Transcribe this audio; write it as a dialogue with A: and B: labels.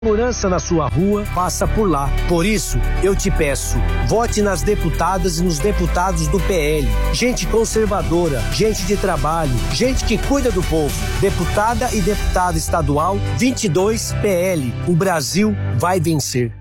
A: Segurança na sua rua passa por lá. Por isso, eu te peço, vote nas deputadas e nos deputados do PL. Gente conservadora, gente de trabalho, gente que cuida do povo. Deputada e deputado estadual 22 PL. O Brasil vai vencer.